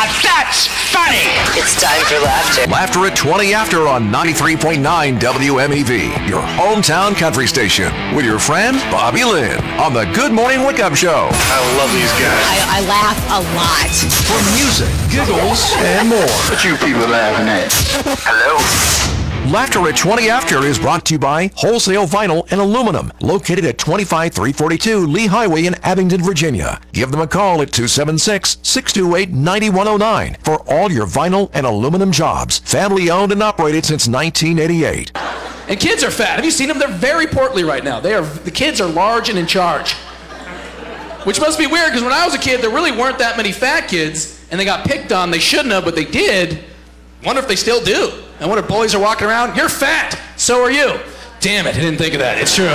Now that's funny. It's time for laughter. Laughter at 20 after on 93.9 WMEV, your hometown country station, with your friend Bobby Lynn on the Good Morning Wake Up Show. I love these guys. I laugh a lot. For music, giggles, and more. What you people laughing at? Hello? Laughter at 20 after is brought to you by Wholesale Vinyl and Aluminum, located at 25342 Lee Highway in Abingdon, Virginia. Give them a call at 276-628-9109 for all your vinyl and aluminum jobs. Family owned and operated since 1988. And kids are fat. Have you seen them? They're very portly right now. The kids are large and in charge. Which must be weird, because when I was a kid, there really weren't that many fat kids, and they got picked on. They shouldn't have, but they did. Wonder if they still do. I wonder if boys are walking around, you're fat, so are you. Damn it, I didn't think of that. It's true.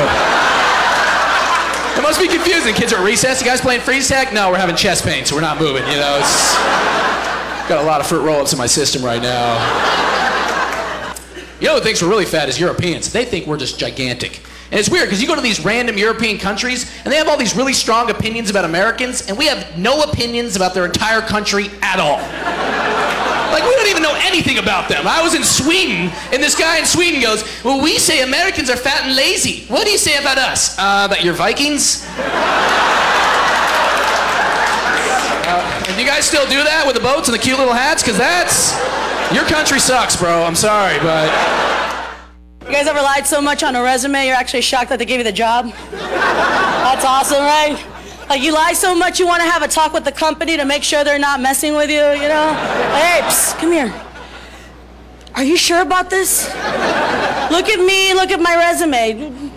It must be confusing. Kids are at recess. You guys playing freeze tag? No, we're having chest pain, so we're not moving. You know, it's got a lot of fruit roll-ups in my system right now. You know who thinks we're really fat is Europeans. They think we're just gigantic. And it's weird, because you go to these random European countries, and they have all these really strong opinions about Americans, and we have no opinions about their entire country at all. Like, we don't even know anything about them. I was in Sweden, and this guy in Sweden goes, well, we say Americans are fat and lazy. What do you say about us? That you're Vikings? And you guys still do that with the boats and the cute little hats? Because your country sucks, bro. I'm sorry, but... You guys ever lied so much on a resume, you're actually shocked that they gave you the job? That's awesome, right? Like, you lie so much, you want to have a talk with the company to make sure they're not messing with you, you know? Hey, psst, come here. Are you sure about this? Look at me, look at my resume.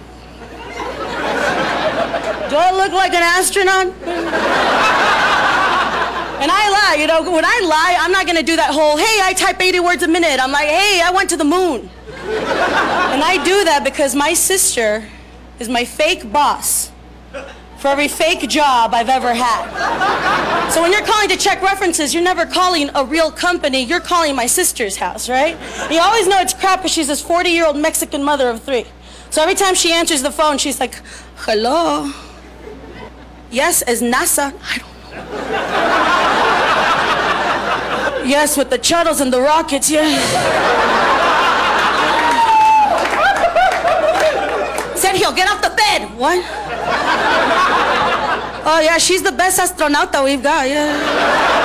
Do I look like an astronaut? And I lie, you know, when I lie, I'm not gonna do that whole, hey, I type 80 words a minute. I'm like, hey, I went to the moon. And I do that because my sister is my fake boss for every fake job I've ever had. So when you're calling to check references, you're never calling a real company, you're calling my sister's house, right? And you always know it's crap because she's this 40-year-old Mexican mother of 3. So every time she answers the phone, she's like, hello? Yes, as NASA? I don't know. Yes, with the shuttles and the rockets, yeah. Sergio, get off the bed. What? Oh, yeah, she's the best astronaut that we've got, yeah.